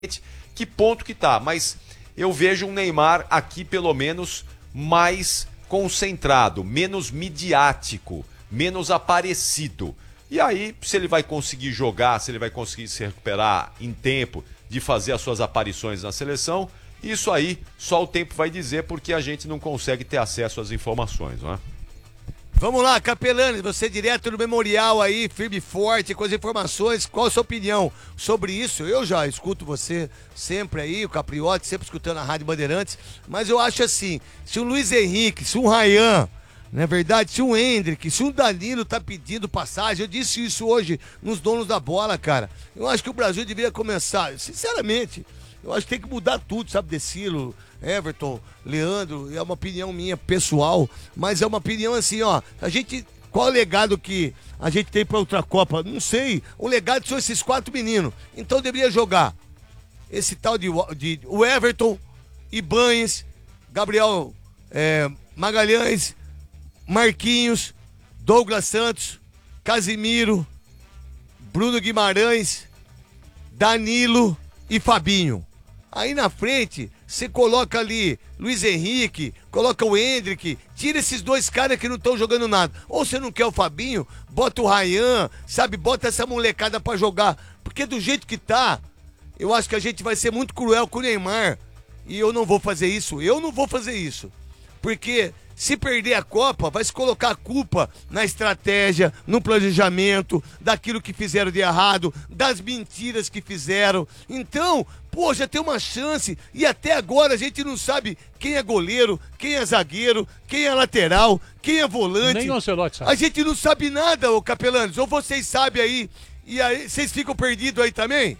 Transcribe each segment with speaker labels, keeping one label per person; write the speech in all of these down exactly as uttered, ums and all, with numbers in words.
Speaker 1: que ponto que tá, mas eu vejo um Neymar aqui pelo menos mais concentrado, menos midiático, menos aparecido. E aí, se ele vai conseguir jogar, se ele vai conseguir se recuperar em tempo de fazer as suas aparições na seleção, isso aí só o tempo vai dizer, porque a gente não consegue ter acesso às informações, não é?
Speaker 2: Vamos lá, Capelani, você direto no Memorial aí, firme e forte, com as informações, qual a sua opinião sobre isso? Eu já escuto você sempre aí, o Capriotti, sempre escutando a Rádio Bandeirantes, mas eu acho assim, se o Luiz Henrique, se o Ryan, não é verdade, se o Hendrick, se o Danilo tá pedindo passagem, eu disse isso hoje nos donos da bola, cara, eu acho que o Brasil deveria começar, sinceramente, eu acho que tem que mudar tudo, sabe, Decilo, Everton, Leandro, é uma opinião minha pessoal, mas é uma opinião assim, ó, a gente, qual é o legado que a gente tem pra outra Copa? Não sei, o legado são esses quatro meninos, então deveria jogar esse tal de, de o Everton, Ibañez, Gabriel é, Magalhães, Marquinhos, Douglas Santos, Casimiro, Bruno Guimarães, Danilo e Fabinho. Aí na frente, você coloca ali Luiz Henrique, coloca o Hendrick, tira esses dois caras que não estão jogando nada. Ou você não quer o Fabinho, bota o Ryan, sabe, bota essa molecada pra jogar. Porque do jeito que tá, eu acho que a gente vai ser muito cruel com o Neymar. E eu não vou fazer isso, eu não vou fazer isso. Porque se perder a Copa, vai se colocar a culpa na estratégia, no planejamento, daquilo que fizeram de errado, das mentiras que fizeram. Então, pô, já tem uma chance e até agora a gente não sabe quem é goleiro, quem é zagueiro, quem é lateral, quem é volante.
Speaker 3: Nem o Ancelotti sabe.
Speaker 2: A gente não sabe nada, ô Capelanes, ou vocês sabem aí, e aí vocês ficam perdidos aí também?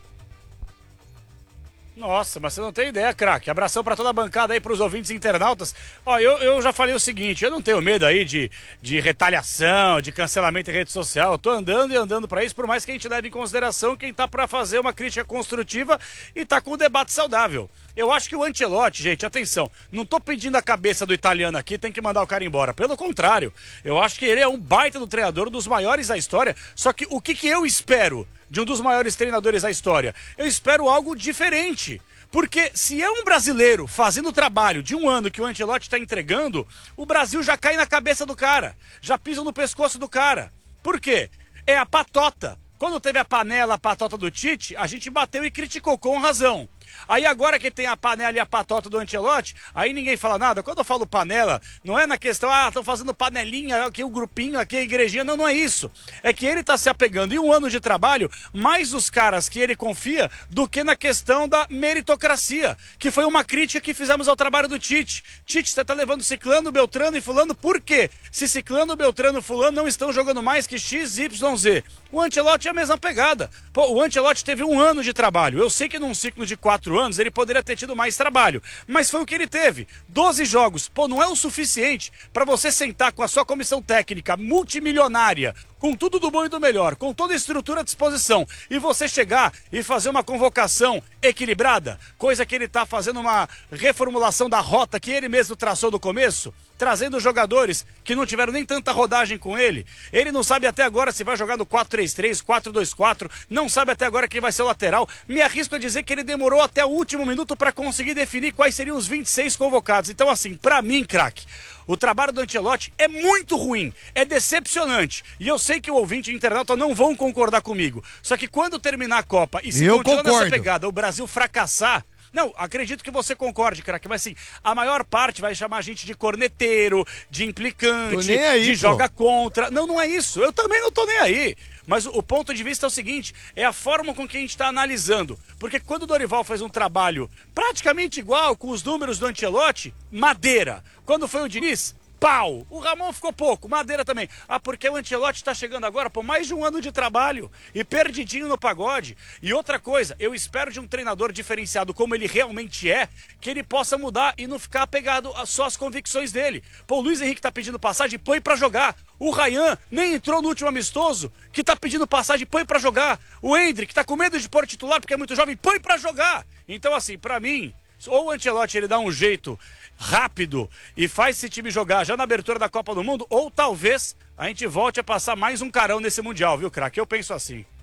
Speaker 4: Nossa, mas você não tem ideia, craque. Abração pra toda a bancada aí, pros ouvintes internautas. Ó, eu, eu já falei o seguinte, eu não tenho medo aí de, de retaliação, de cancelamento em rede social. Eu tô andando e andando pra isso, por mais que a gente leve em consideração quem tá pra fazer uma crítica construtiva e tá com um debate saudável. Eu acho que o Ancelotti, gente, atenção, não tô pedindo a cabeça do italiano aqui, tem que mandar o cara embora. Pelo contrário, eu acho que ele é um baita do treinador, um dos maiores da história. Só que o que, que eu espero de um dos maiores treinadores da história? Eu espero algo diferente. Porque se é um brasileiro fazendo o trabalho de um ano que o Ancelotti está entregando, o Brasil já cai na cabeça do cara, já pisa no pescoço do cara. Por quê? É a patota. Quando teve a panela, a patota do Tite, a gente bateu e criticou com razão. Aí agora que tem a panela e a patota do Ancelotti, aí ninguém fala nada. Quando eu falo panela, não é na questão, ah, estão fazendo panelinha, aqui o grupinho, aqui a igrejinha. Não, não é isso. É que ele tá se apegando em um ano de trabalho, mais os caras que ele confia, do que na questão da meritocracia, que foi uma crítica que fizemos ao trabalho do Tite. Tite, você tá levando Ciclano, Beltrano e Fulano, por quê? Se Ciclano, Beltrano e Fulano não estão jogando mais que X, Y, Z. O Ancelotti é a mesma pegada. Pô, o Ancelotti teve um ano de trabalho. Eu sei que num ciclo de quatro anos ele poderia ter tido mais trabalho, mas foi o que ele teve. doze jogos, pô, não é o suficiente para você sentar com a sua comissão técnica multimilionária, com tudo do bom e do melhor, com toda a estrutura à disposição, e você chegar e fazer uma convocação equilibrada, coisa que ele tá fazendo uma reformulação da rota que ele mesmo traçou no começo, trazendo jogadores que não tiveram nem tanta rodagem com ele. Ele não sabe até agora se vai jogar no quatro três três, quatro dois quatro, não sabe até agora quem vai ser o lateral. Me arrisco a dizer que ele demorou até o último minuto para conseguir definir quais seriam os vinte e seis convocados. Então, assim, pra mim, craque, o trabalho do Ancelotti é muito ruim, é decepcionante. E eu sei que o ouvinte e o internauta não vão concordar comigo. Só que quando terminar a Copa e se
Speaker 2: eu
Speaker 4: continuar
Speaker 2: concordo.
Speaker 4: nessa pegada, o Brasil fracassar, não, acredito que você concorde, craque, mas assim, a maior parte vai chamar a gente de corneteiro, de implicante,
Speaker 2: aí,
Speaker 4: de
Speaker 2: pô.
Speaker 4: joga contra. Não, não é isso, eu também não tô nem aí. Mas o, o ponto de vista é o seguinte, é a forma com que a gente está analisando. Porque quando o Dorival fez um trabalho praticamente igual com os números do Ancelotti, madeira. Quando foi o Diniz, pau. O Ramon ficou pouco, Madeira também. Ah, porque o Ancelotti tá chegando agora por mais de um ano de trabalho e perdidinho no pagode. E outra coisa, eu espero de um treinador diferenciado como ele realmente é, que ele possa mudar e não ficar apegado a só às convicções dele. Pô, o Luiz Henrique tá pedindo passagem, põe pra jogar. O Ryan nem entrou no último amistoso, que tá pedindo passagem, põe pra jogar. O Hendrick tá com medo de pôr titular porque é muito jovem, põe pra jogar. Então assim, pra mim, ou o Ancelotti ele dá um jeito rápido e faz esse time jogar já na abertura da Copa do Mundo, ou talvez a gente volte a passar mais um carão nesse Mundial, viu, craque? Eu penso assim.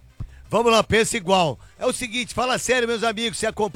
Speaker 2: Vamos lá, pensa igual. É o seguinte, fala sério, meus amigos, se acompanha.